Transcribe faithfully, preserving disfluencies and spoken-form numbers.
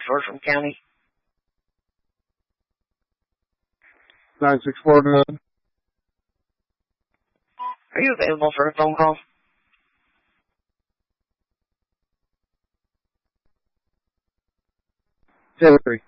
Bertram County. nine six four nine. Are you available for a phone call? Hillary.